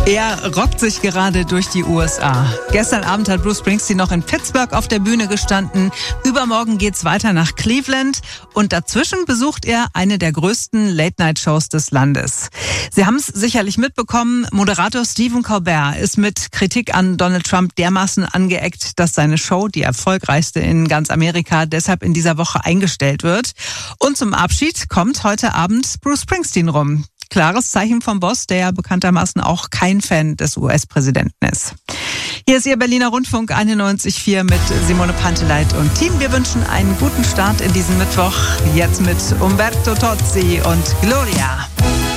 Er rockt sich gerade durch die USA. Gestern Abend hat Bruce Springsteen noch in Pittsburgh auf der Bühne gestanden. Übermorgen geht's weiter nach Cleveland. Und dazwischen besucht er eine der größten Late-Night-Shows des Landes. Sie haben es sicherlich mitbekommen, Moderator Stephen Colbert ist mit Kritik an Donald Trump dermaßen angeeckt, dass seine Show, die erfolgreichste in ganz Amerika, deshalb in dieser Woche eingestellt wird. Und zum Abschied kommt heute Abend Bruce Springsteen rum. Klares Zeichen vom Boss, der ja bekanntermaßen auch kein Fan des US-Präsidenten ist. Hier ist Ihr Berliner Rundfunk 91.4 mit Simone Panteleit und Team. Wir wünschen einen guten Start in diesen Mittwoch. Jetzt mit Umberto Tozzi und Gloria.